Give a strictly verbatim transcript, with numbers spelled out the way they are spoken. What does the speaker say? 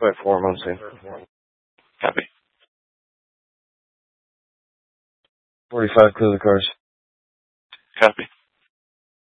Wait, four months in. Copy. forty-five, clear the cars. Copy.